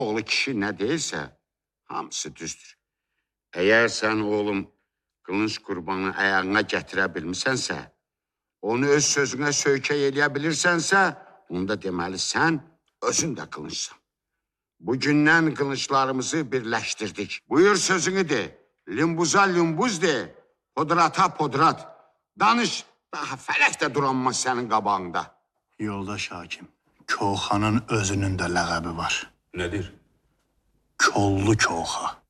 Oğlu kişi ne değilse hamısı düzdür. Eğer sen oğlum kılınç kurbanı ayağına getire bilmişsense, onu öz sözüne söykey eləyə bilirsense, onda deməli sen özün de kılınçsan. Bugündən kılınçlarımızı birleştirdik. Buyur sözünü de, limbuza limbuz de, podrata podrat. Danış, daha felek de duranmaz senin qabağında. Yoldaş hakim, Koxanın özünün də ləqəbi var. Nedir? Kollu Koxa.